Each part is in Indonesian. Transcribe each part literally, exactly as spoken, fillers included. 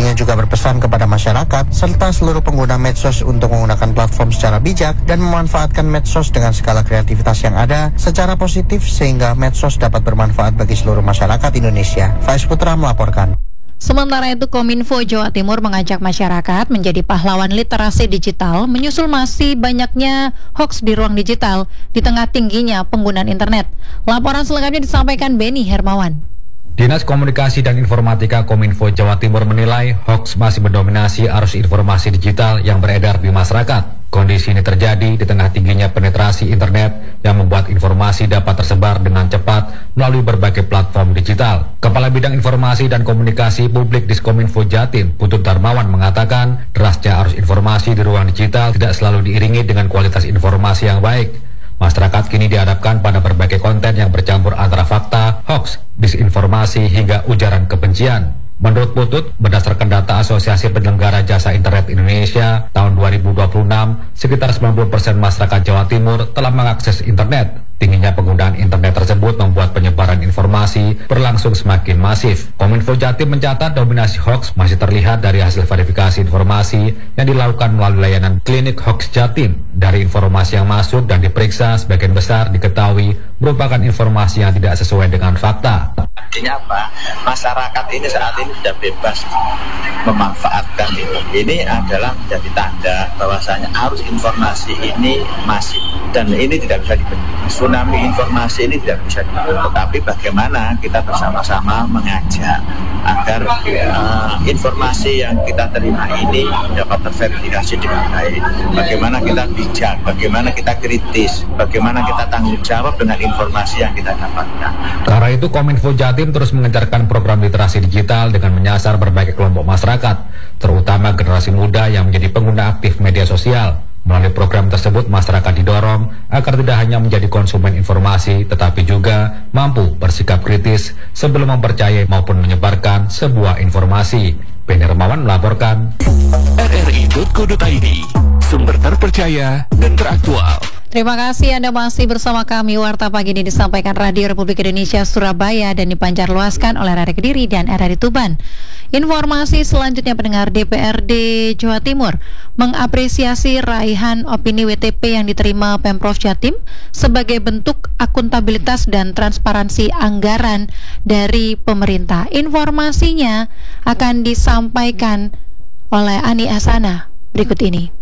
Dirinya juga berpesan kepada masyarakat serta seluruh pengguna medsos untuk menggunakan platform secara bijak dan memanfaatkan medsos dengan skala kreativitas yang ada secara positif sehingga medsos dapat bermanfaat bagi seluruh masyarakat Indonesia. Faiz Putra melaporkan. Sementara itu, Kominfo Jawa Timur mengajak masyarakat menjadi pahlawan literasi digital menyusul masih banyaknya hoaks di ruang digital di tengah tingginya penggunaan internet. Laporan selengkapnya disampaikan Beni Hermawan. Dinas Komunikasi dan Informatika Kominfo Jawa Timur menilai hoaks masih mendominasi arus informasi digital yang beredar di masyarakat. Kondisi ini terjadi di tengah tingginya penetrasi internet yang membuat informasi dapat tersebar dengan cepat melalui berbagai platform digital. Kepala Bidang Informasi dan Komunikasi Publik Diskominfo Jatim, Putut Darmawan mengatakan, derasnya arus informasi di ruang digital tidak selalu diiringi dengan kualitas informasi yang baik. Masyarakat kini dihadapkan pada berbagai konten yang bercampur antara fakta, hoaks, disinformasi hingga ujaran kebencian. Menurut Putut, berdasarkan data Asosiasi Penyelenggara Jasa Internet Indonesia tahun dua ribu dua puluh enam, sekitar sembilan puluh persen masyarakat Jawa Timur telah mengakses internet. Tingginya penggunaan internet tersebut membuat penyebaran informasi berlangsung semakin masif. Kominfo Jatim mencatat dominasi hoaks masih terlihat dari hasil verifikasi informasi yang dilakukan melalui layanan Klinik Hoaks Jatim. Dari informasi yang masuk dan diperiksa, sebagian besar diketahui merupakan informasi yang tidak sesuai dengan fakta. Artinya apa? Masyarakat ini saat ini sudah bebas memanfaatkan ini. Ini adalah menjadi tanda bahwasanya arus informasi ini masif dan ini tidak bisa dibendung. Tsunami informasi ini tidak bisa dibendung. Tetapi bagaimana kita bersama-sama mengajak agar uh, informasi yang kita terima ini dapat terverifikasi dengan baik. Bagaimana kita bijak, bagaimana kita kritis, bagaimana kita tanggung jawab dengan informasi yang kita dapatkan. Karena itu Kominfo Jatim terus mengencarkan program literasi digital dengan menyasar berbagai kelompok masyarakat, terutama generasi muda yang menjadi pengguna aktif media sosial. Melalui program tersebut, masyarakat didorong agar tidak hanya menjadi konsumen informasi, tetapi juga mampu bersikap kritis sebelum mempercayai maupun menyebarkan sebuah informasi. Beni Hermawan melaporkan. R R I titik co titik I D, sumber terpercaya dan teraktual. Terima kasih Anda masih bersama kami. Warta pagi ini disampaikan Radio Republik Indonesia Surabaya dan dipancarluaskan oleh R R I Kediri dan R R I Tuban. Informasi selanjutnya, pendengar, D P R D Jawa Timur mengapresiasi raihan opini W T P yang diterima Pemprov Jatim sebagai bentuk akuntabilitas dan transparansi anggaran dari pemerintah. Informasinya akan disampaikan oleh Ani Asana berikut ini.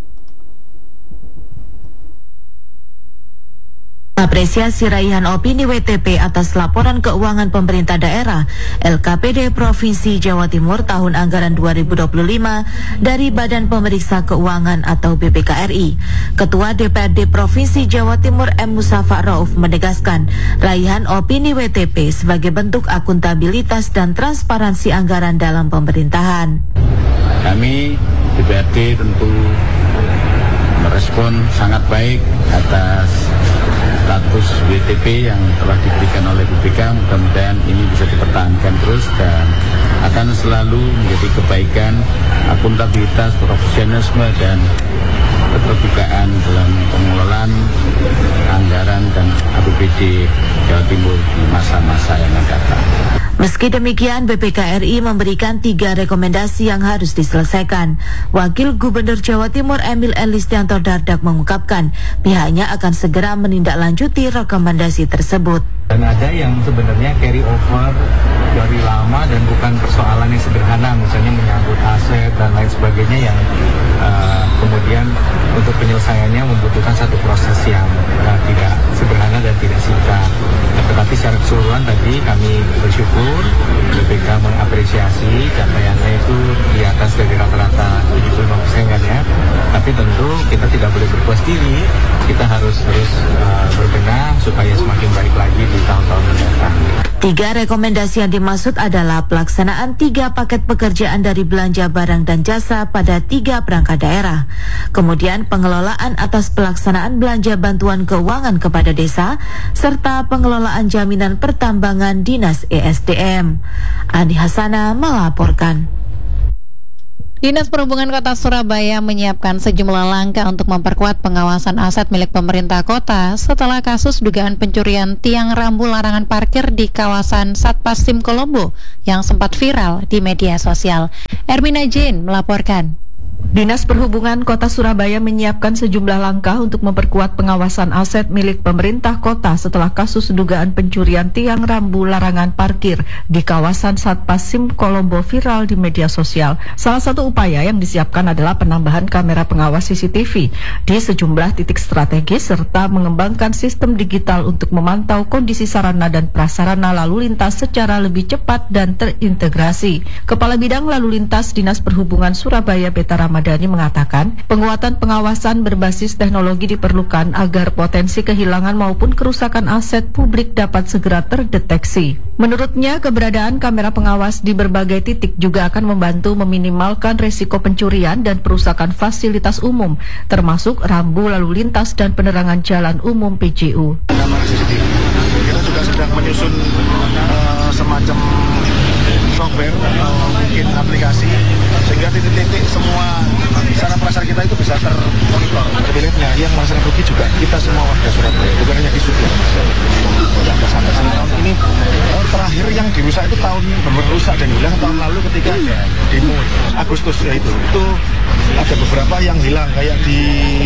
Apresiasi raihan opini W T P atas laporan keuangan pemerintah daerah L K P D Provinsi Jawa Timur tahun anggaran dua ribu dua puluh lima dari Badan Pemeriksa Keuangan atau B P K R I. Ketua D P R D Provinsi Jawa Timur M. Musafa Rauf menegaskan raihan opini W T P sebagai bentuk akuntabilitas dan transparansi anggaran dalam pemerintahan. Kami D P R D tentu merespon sangat baik atas status W T P yang telah diberikan oleh B P K. Mudah-mudahan ini bisa dipertahankan terus dan akan selalu menjadi kebaikan, akuntabilitas, profesionalisme dan keterbukaan dalam pengelolaan anggaran dan A P B D Jawa Timur di masa-masa yang akan datang. Meski demikian, B P K R I memberikan tiga rekomendasi yang harus diselesaikan. Wakil Gubernur Jawa Timur Emil Elistianto Dardak mengungkapkan pihaknya akan segera menindaklanjuti rekomendasi tersebut. Dan ada yang sebenarnya carry over dari lama dan bukan persoalan yang sederhana, misalnya menyangkut aset dan lain sebagainya yang uh, kemudian untuk penyelesaiannya membutuhkan satu proses yang uh, tidak sederhana dan tidak singkat. Tetapi secara keseluruhan tadi kami bersyukur B P K mengapresiasi capaiannya itu di atas dari rata-rata tujuh puluh lima persen kan ya. Tapi tentu kita tidak boleh berpuas diri, kita harus terus uh, berbenah supaya semakin baik lagi di tahun-tahun mendatang. Tiga rekomendasi yang dimaksud adalah pelaksanaan tiga paket pekerjaan dari belanja barang dan jasa pada tiga perangkat daerah. Kemudian pengelolaan atas pelaksanaan belanja bantuan keuangan kepada desa, serta pengelolaan jaminan pertambangan Dinas E S D M. Ani Hasana melaporkan. Dinas Perhubungan Kota Surabaya menyiapkan sejumlah langkah untuk memperkuat pengawasan aset milik pemerintah kota setelah kasus dugaan pencurian tiang rambu larangan parkir di kawasan Satpasim Kolombo yang sempat viral di media sosial. Ermina Jane melaporkan. Dinas Perhubungan Kota Surabaya menyiapkan sejumlah langkah untuk memperkuat pengawasan aset milik pemerintah kota setelah kasus dugaan pencurian tiang rambu larangan parkir di kawasan Satpasim Kolombo viral di media sosial. Salah satu upaya yang disiapkan adalah penambahan kamera pengawas C C T V di sejumlah titik strategis serta mengembangkan sistem digital untuk memantau kondisi sarana dan prasarana lalu lintas secara lebih cepat dan terintegrasi. Kepala Bidang Lalu Lintas Dinas Perhubungan Surabaya Betara Ramadhani mengatakan, penguatan pengawasan berbasis teknologi diperlukan agar potensi kehilangan maupun kerusakan aset publik dapat segera terdeteksi. Menurutnya, keberadaan kamera pengawas di berbagai titik juga akan membantu meminimalkan resiko pencurian dan perusakan fasilitas umum, termasuk rambu lalu lintas dan penerangan jalan umum P J U. Kita juga sedang menyusun uh, semacam software atau mungkin aplikasi sehingga titik-titik semua sarana prasarana kita itu bisa termonitor. Terpilihnya yang masyarakat rugi juga kita semua warga Surabaya, bukan hanya di Surabaya. Sampai tahun ini oh, terakhir yang dirusak itu tahun berusak dan hilang tahun lalu ketika ada demo Agustus ya itu itu ada beberapa yang hilang kayak di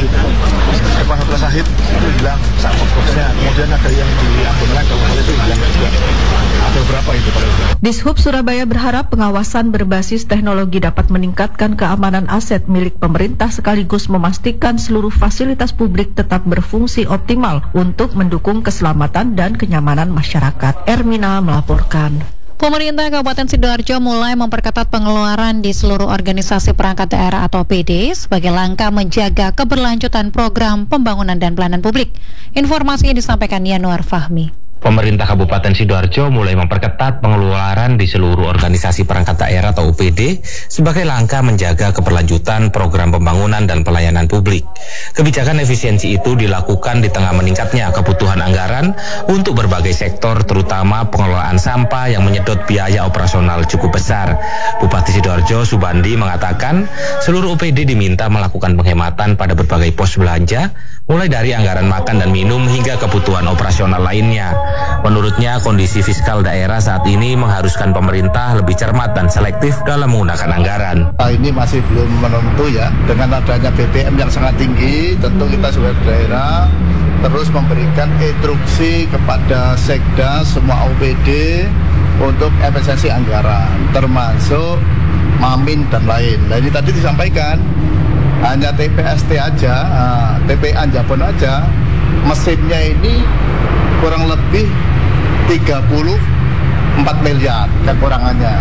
depan Hotel Sahid itu hilang saat box-boxnya, kemudian ada yang di Ambon Land itu hilang juga. Ada beberapa itu. Dishub Surabaya berharap pengawasan berbasis teknologi dapat meningkatkan keamanan aset milik pemerintah sekaligus memastikan seluruh fasilitas publik tetap berfungsi optimal untuk mendukung keselamatan dan kenyamanan masyarakat. Ermina melaporkan. Pemerintah Kabupaten Sidoarjo mulai memperketat pengeluaran di seluruh organisasi perangkat daerah atau P D sebagai langkah menjaga keberlanjutan program pembangunan dan pelayanan publik. Informasinya disampaikan Yanuar Fahmi. Pemerintah Kabupaten Sidoarjo mulai memperketat pengeluaran di seluruh organisasi perangkat daerah atau O P D sebagai langkah menjaga keberlanjutan program pembangunan dan pelayanan publik. Kebijakan efisiensi itu dilakukan di tengah meningkatnya kebutuhan anggaran untuk berbagai sektor, terutama pengelolaan sampah yang menyedot biaya operasional cukup besar. Bupati Sidoarjo Subandi mengatakan seluruh O P D diminta melakukan penghematan pada berbagai pos belanja, mulai dari anggaran makan dan minum hingga kebutuhan operasional lainnya. Menurutnya, kondisi fiskal daerah saat ini mengharuskan pemerintah lebih cermat dan selektif dalam menggunakan anggaran. Ini masih belum menentu ya, dengan adanya B B M yang sangat tinggi, tentu kita sebagai daerah terus memberikan instruksi kepada Sekda semua O P D untuk efisiensi anggaran, termasuk Mamin dan lain. Nah ini tadi disampaikan, hanya T P S T aja, uh, T P A Anjabon aja, mesinnya ini kurang lebih tiga puluh empat miliar kekurangannya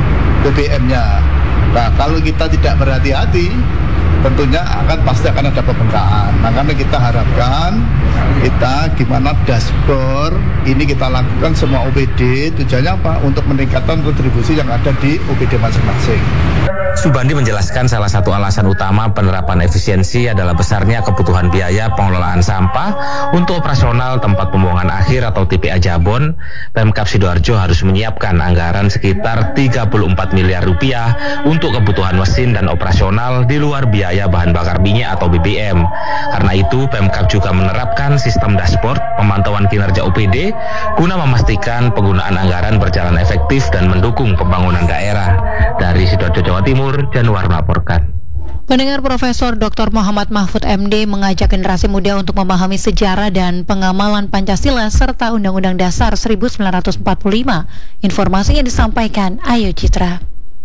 B B M-nya. Nah kalau kita tidak berhati-hati tentunya akan pasti akan ada pembengkakan. Makanya kita harapkan kita gimana dashboard ini kita lakukan semua O P D, tujuannya apa? Untuk meningkatkan kontribusi yang ada di O P D masing-masing. Subandi menjelaskan salah satu alasan utama penerapan efisiensi adalah besarnya kebutuhan biaya pengelolaan sampah untuk operasional tempat pembuangan akhir atau T P A Jabon. Pemkab Sidoarjo harus menyiapkan anggaran sekitar tiga puluh empat miliar rupiah untuk kebutuhan mesin dan operasional di luar biaya bahan bakar minyak atau B B M. Karena itu, Pemkab juga menerapkan sistem dashboard pemantauan kinerja O P D guna memastikan penggunaan anggaran berjalan efektif dan mendukung pembangunan daerah. Dari Sidoarjo, Jawa Timur, Januar melaporkan. Pendengar, Profesor Doktor Muhammad Mahfud M D mengajak generasi muda untuk memahami sejarah dan pengamalan Pancasila serta Undang-Undang Dasar seribu sembilan ratus empat puluh lima. Informasinya disampaikan Ayu Citra.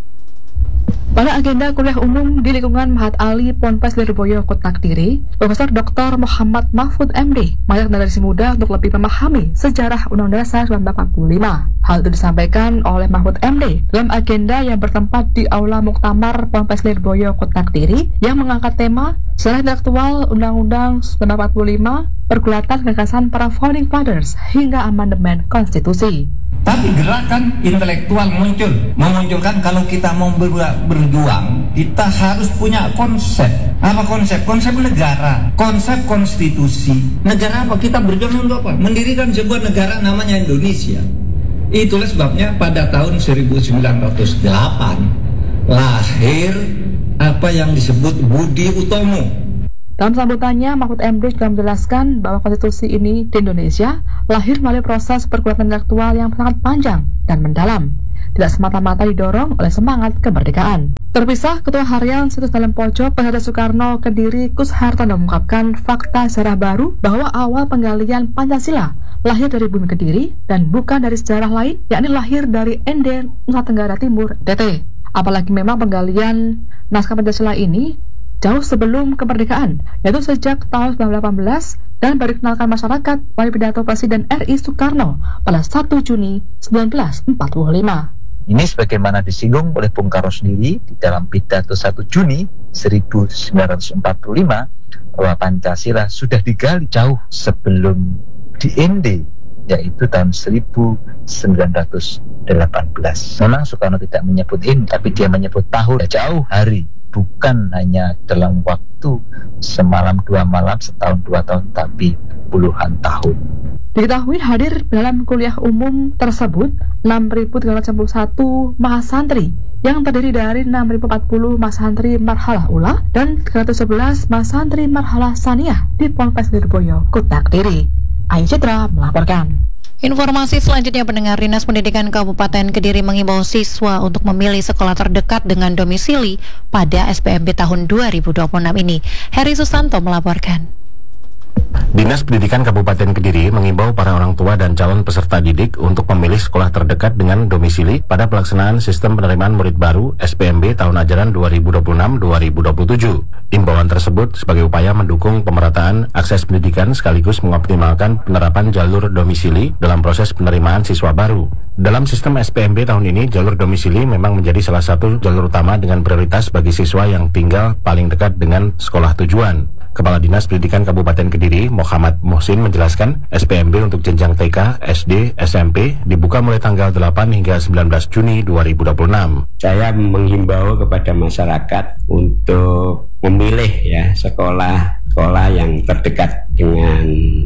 Pada agenda kuliah umum di lingkungan Mahat Ali Ponpes Lirboyo Kota Kediri, Profesor Doktor Muhammad Mahfud M D mengajak generasi muda untuk lebih memahami sejarah Undang-Undang Dasar seribu sembilan ratus empat puluh lima. Hal itu disampaikan oleh Mahfud M D dalam agenda yang bertempat di Aula Muktamar Ponpes Lirboyo Kota Kediri yang mengangkat tema Sejarah Intelektual Undang-Undang seribu sembilan ratus empat puluh lima, Pergulatan Gagasan Para Founding Fathers hingga Amandemen Konstitusi. Tapi gerakan intelektual muncul, memunculkan kalau kita mau berjuang, kita harus punya konsep. Apa konsep? Konsep negara, konsep konstitusi. Negara apa? Kita berjuang untuk apa? Mendirikan sebuah negara namanya Indonesia. Itulah sebabnya pada tahun seribu sembilan ratus delapan lahir apa yang disebut budi utomo. Dalam sambutannya, Mahfud M D juga menjelaskan bahwa konstitusi ini di Indonesia lahir melalui proses pergulatan intelektual yang sangat panjang dan mendalam, tidak semata-mata didorong oleh semangat kemerdekaan. Terpisah, Ketua Harian Situs Dalam Pojok Pendeta Soekarno Kediri Kus Hartono mengungkapkan fakta sejarah baru bahwa awal penggalian Pancasila lahir dari bumi Kediri dan bukan dari sejarah lain, yakni lahir dari N D Nusa Tenggara Timur N T T. Apalagi memang penggalian naskah Pancasila ini jauh sebelum kemerdekaan, yaitu sejak tahun seribu sembilan ratus delapan belas dan baru dikenalkan masyarakat melalui pidato Presiden R I Soekarno pada satu Juni seribu sembilan ratus empat puluh lima. Ini sebagaimana disinggung oleh Bung Karno sendiri di dalam pidato satu Juni seribu sembilan ratus empat puluh lima bahwa Pancasila sudah digali jauh sebelum di N D, yaitu tahun seribu sembilan ratus delapan belas. Memang Soekarno tidak menyebut ini, tapi dia menyebut tahun, jauh hari, bukan hanya dalam waktu semalam dua malam, setahun dua tahun, tapi puluhan tahun. Diketahui hadir dalam kuliah umum tersebut enam ribu tiga ratus enam puluh satu mahasantri yang terdiri dari enam ribu empat puluh mahasantri marhalah ula dan tiga ratus sebelas mahasantri marhalah saniyah di Ponpes Lirboyo, Kota Kediri. Ayu Citra melaporkan. Informasi selanjutnya, pendengar, Dinas Pendidikan Kabupaten Kediri mengimbau siswa untuk memilih sekolah terdekat dengan domisili pada S P M B tahun dua ribu dua puluh enam ini. Heri Susanto melaporkan. Dinas Pendidikan Kabupaten Kediri mengimbau para orang tua dan calon peserta didik untuk memilih sekolah terdekat dengan domisili pada pelaksanaan sistem penerimaan murid baru S P M B tahun ajaran dua ribu dua puluh enam dua ribu dua puluh tujuh. Imbauan tersebut sebagai upaya mendukung pemerataan akses pendidikan sekaligus mengoptimalkan penerapan jalur domisili dalam proses penerimaan siswa baru. Dalam sistem S P M B tahun ini, jalur domisili memang menjadi salah satu jalur utama dengan prioritas bagi siswa yang tinggal paling dekat dengan sekolah tujuan. Kepala Dinas Pendidikan Kabupaten Kediri, Muhammad Muhsin, menjelaskan S P M B untuk jenjang T K, S D, S M P dibuka mulai tanggal delapan hingga sembilan belas Juni dua ribu dua puluh enam. Saya menghimbau kepada masyarakat untuk memilih ya sekolah sekolah yang terdekat dengan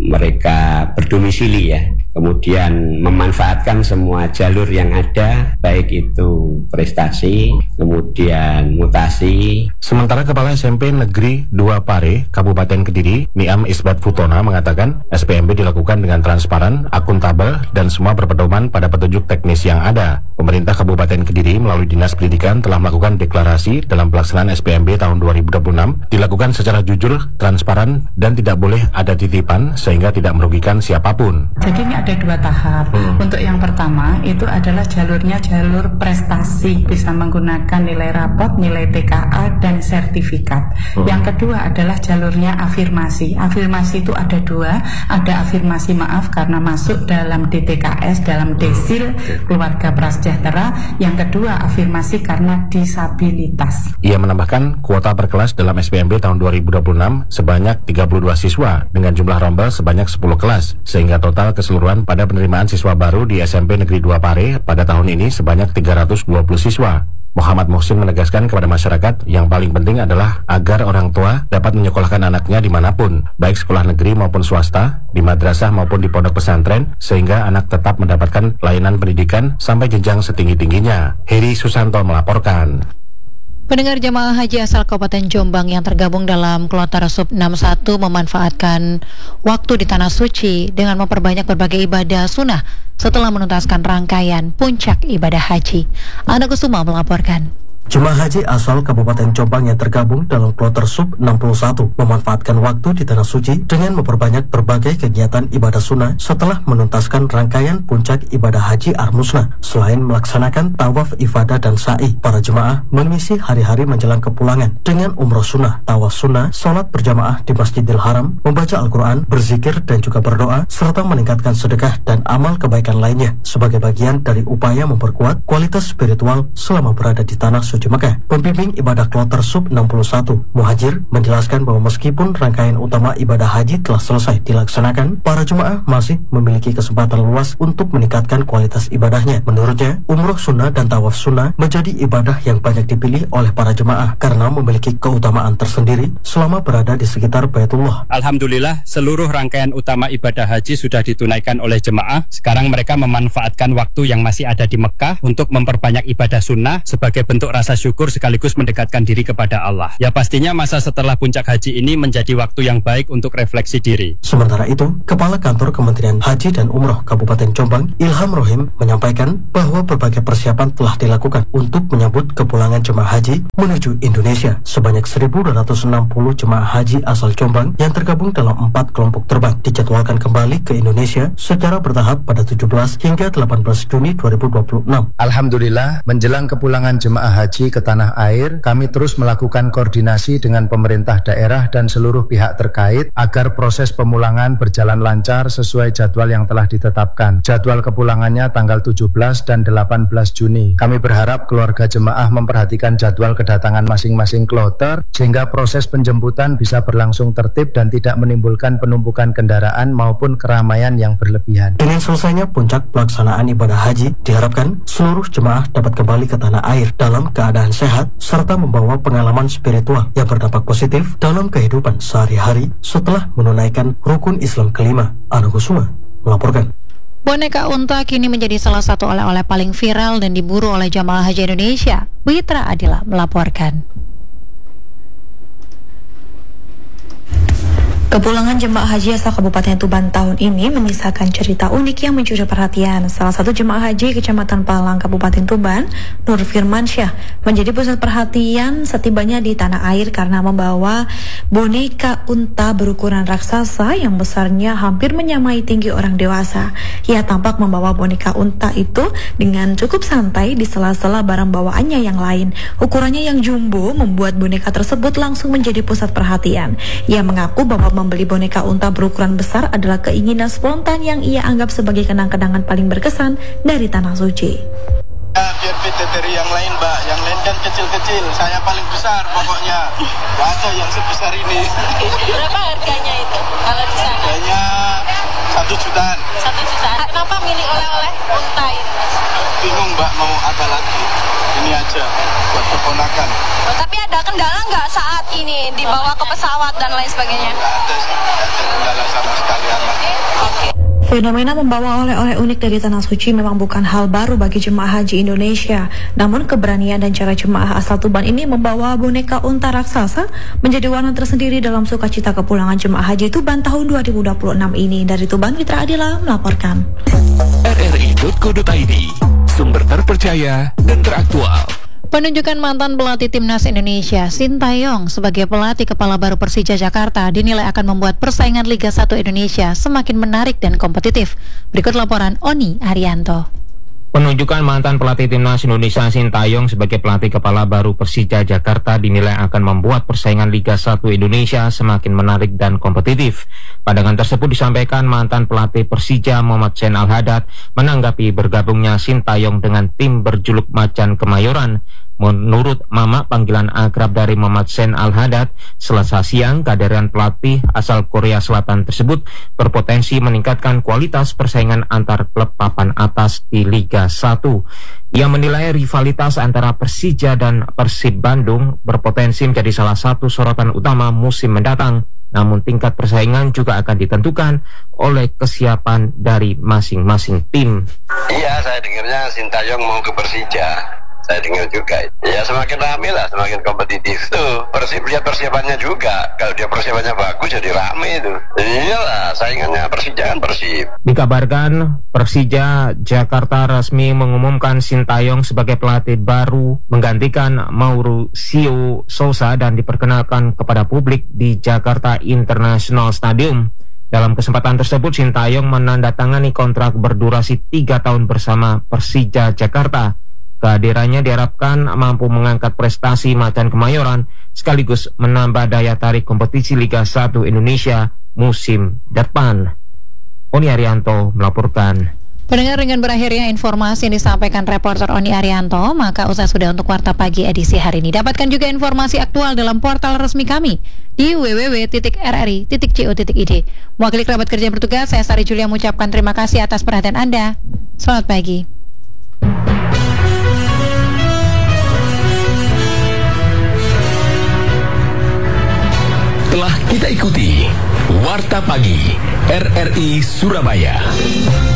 mereka berdomisili ya. Kemudian memanfaatkan semua jalur yang ada, baik itu prestasi, kemudian mutasi. Sementara Kepala S M P Negeri dua Pare, Kabupaten Kediri, Niam Isbat Futona, mengatakan S P M B dilakukan dengan transparan, akuntabel, dan semua berpedoman pada petunjuk teknis yang ada. Pemerintah Kabupaten Kediri melalui Dinas Pendidikan telah melakukan deklarasi dalam pelaksanaan S P M B tahun dua ribu dua puluh enam, dilakukan secara jujur, transparan, dan tidak boleh ada titipan sehingga tidak merugikan siapapun. Jadi ini ada dua tahap. Hmm. Untuk yang pertama itu adalah jalurnya jalur prestasi, bisa menggunakan nilai rapot, nilai T K A, dan sertifikat. Hmm. Yang kedua adalah jalurnya afirmasi. Afirmasi itu ada dua, ada afirmasi maaf karena masuk dalam D T K S, dalam desil keluarga prasejahtera. Yang kedua afirmasi karena disabilitas. Ia menambahkan kuota per kelas dalam S P M B tahun dua ribu dua puluh enam sebanyak tiga puluh dua siswa dengan jumlah rombel sebanyak sepuluh kelas, sehingga total keseluruhan pada penerimaan siswa baru di S M P Negeri dua Pare pada tahun ini sebanyak tiga ratus dua puluh siswa. Muhammad Muhsin menegaskan kepada masyarakat yang paling penting adalah agar orang tua dapat menyekolahkan anaknya dimanapun, baik sekolah negeri maupun swasta, di madrasah maupun di pondok pesantren, sehingga anak tetap mendapatkan layanan pendidikan sampai jenjang setinggi-tingginya. Heri Susanto melaporkan. Pendengar, jemaah haji asal Kabupaten Jombang yang tergabung dalam kloter sub enam puluh satu memanfaatkan waktu di Tanah Suci dengan memperbanyak berbagai ibadah sunnah setelah menuntaskan rangkaian puncak ibadah haji. Ana Kusuma melaporkan. Jemaah haji asal Kabupaten Jombang yang tergabung dalam kloter sub enam puluh satu memanfaatkan waktu di Tanah Suci dengan memperbanyak berbagai kegiatan ibadah sunnah setelah menuntaskan rangkaian puncak ibadah haji Ar-Musna. Selain melaksanakan tawaf ifadah dan sa'i, para jemaah mengisi hari-hari menjelang kepulangan dengan umroh sunnah, tawaf sunnah, sholat berjamaah di Masjidil Haram, membaca Al-Quran, berzikir dan juga berdoa, serta meningkatkan sedekah dan amal kebaikan lainnya sebagai bagian dari upaya memperkuat kualitas spiritual selama berada di Tanah Suci Suci Mekah. Pembimbing ibadah kloter sub enam puluh satu, Muhajir, menjelaskan bahwa meskipun rangkaian utama ibadah haji telah selesai dilaksanakan, para jemaah masih memiliki kesempatan luas untuk meningkatkan kualitas ibadahnya. Menurutnya, umroh sunnah dan tawaf sunnah menjadi ibadah yang banyak dipilih oleh para jemaah karena memiliki keutamaan tersendiri selama berada di sekitar Baitullah. Alhamdulillah, seluruh rangkaian utama ibadah haji sudah ditunaikan oleh jemaah. Sekarang mereka memanfaatkan waktu yang masih ada di Mekah untuk memperbanyak ibadah sunnah sebagai bentuk rasa rasa syukur sekaligus mendekatkan diri kepada Allah. Ya pastinya masa setelah puncak haji ini menjadi waktu yang baik untuk refleksi diri. Sementara itu, Kepala Kantor Kementerian Haji dan Umroh Kabupaten Jombang, Ilham Rohim, menyampaikan bahwa berbagai persiapan telah dilakukan untuk menyambut kepulangan jemaah haji menuju Indonesia. Sebanyak seribu dua ratus enam puluh jemaah haji asal Jombang yang tergabung dalam empat kelompok terbang dijadwalkan kembali ke Indonesia secara bertahap pada tujuh belas hingga delapan belas Juni dua ribu dua puluh enam. Alhamdulillah, menjelang kepulangan jemaah haji ke tanah air, kami terus melakukan koordinasi dengan pemerintah daerah dan seluruh pihak terkait agar proses pemulangan berjalan lancar sesuai jadwal yang telah ditetapkan. Jadwal kepulangannya tanggal tujuh belas dan delapan belas Juni. Kami berharap keluarga jemaah memperhatikan jadwal kedatangan masing-masing kloter sehingga proses penjemputan bisa berlangsung tertib dan tidak menimbulkan penumpukan kendaraan maupun keramaian yang berlebihan. Dengan selesainya puncak pelaksanaan ibadah haji, diharapkan seluruh jemaah dapat kembali ke tanah air dalam keadaan sehat serta membawa pengalaman spiritual yang berdampak positif dalam kehidupan sehari-hari setelah menunaikan rukun Islam kelima. Ana Kusuma melaporkan. Boneka unta kini menjadi salah satu oleh-oleh paling viral dan diburu oleh jamaah haji Indonesia. Witra Adila melaporkan. Kepulangan jemaah haji asal Kabupaten Tuban tahun ini menyisakan cerita unik yang mencuri perhatian. Salah satu jemaah haji Kecamatan Palang, Kabupaten Tuban, Nur Firmansyah, menjadi pusat perhatian setibanya di tanah air karena membawa boneka unta berukuran raksasa yang besarnya hampir menyamai tinggi orang dewasa. Ia tampak membawa boneka unta itu dengan cukup santai di sela-sela barang bawaannya yang lain. Ukurannya yang jumbo membuat boneka tersebut langsung menjadi pusat perhatian. Ia mengaku bahwa membeli boneka unta berukuran besar adalah keinginan spontan yang ia anggap sebagai kenang-kenangan paling berkesan dari Tanah Suci. Ya, biar beda dari yang lain, Mbak. Yang lain kan kecil-kecil, saya paling besar pokoknya. Gak ada yang sebesar ini. Berapa harganya itu kalau di sana? Harganya satu jutaan. Satu jutaan. Kenapa milih oleh-oleh unta ini, Mas? Bingung, Mbak, mau apa lagi? Ini aja buat keponakan. Oh, tapi ada kendala nggak saat ini dibawa ke pesawat dan lain sebagainya? Nggak ada sih, nggak ada kendala sama sekali aman. Oke. Fenomena membawa oleh-oleh unik dari Tanah Suci memang bukan hal baru bagi jemaah haji Indonesia. Namun keberanian dan cara jemaah asal Tuban ini membawa boneka unta raksasa menjadi warna tersendiri dalam sukacita kepulangan jemaah haji Tuban tahun dua ribu dua puluh enam ini. Dari Tuban, Witra Adila melaporkan. R R I titik co titik I D, sumber terpercaya dan teraktual. Penunjukan mantan pelatih Timnas Indonesia Sintayong sebagai pelatih kepala baru Persija Jakarta dinilai akan membuat persaingan Liga satu Indonesia semakin menarik dan kompetitif. Berikut laporan Oni Arianto. Penunjukan mantan pelatih Timnas Indonesia Sintayong sebagai pelatih kepala baru Persija Jakarta dinilai akan membuat persaingan Liga satu Indonesia semakin menarik dan kompetitif. Pandangan tersebut disampaikan mantan pelatih Persija Muhammad Zain Al-Haddad menanggapi bergabungnya Sintayong dengan tim berjuluk Macan Kemayoran. Menurut Mama, panggilan akrab dari Muhammad Zain Al-Haddad, Selasa siang kehadiran pelatih asal Korea Selatan tersebut berpotensi meningkatkan kualitas persaingan antar klub papan atas di Liga satu. Ia menilai rivalitas antara Persija dan Persib Bandung berpotensi menjadi salah satu sorotan utama musim mendatang. Namun tingkat persaingan juga akan ditentukan oleh kesiapan dari masing-masing tim. Iya, saya dengarnya Sintayong mau ke Persija. Saya dengar juga, ya semakin rame lah, semakin kompetitif tuh. Persib lihat persiapannya juga, kalau dia persiapannya bagus jadi rame itu. Iyalah, saingannya Persija kan Persib. Dikabarkan Persija Jakarta resmi mengumumkan Sintayong sebagai pelatih baru menggantikan Mauricio Sousa dan diperkenalkan kepada publik di Jakarta International Stadium. Dalam kesempatan tersebut, Sintayong menandatangani kontrak berdurasi tiga tahun bersama Persija Jakarta. Kehadirannya diharapkan mampu mengangkat prestasi Macan Kemayoran sekaligus menambah daya tarik kompetisi Liga satu Indonesia musim depan. Oni Arianto melaporkan. Pendengar, dengan berakhirnya informasi yang disampaikan reporter Oni Arianto, maka usai sudah untuk Warta Pagi edisi hari ini. Dapatkan juga informasi aktual dalam portal resmi kami di w w w titik r r i titik co titik i d. Mewakili kerabat kerja bertugas, saya Sari Julia mengucapkan terima kasih atas perhatian Anda. Selamat pagi. Telah kita ikuti Warta Pagi R R I Surabaya.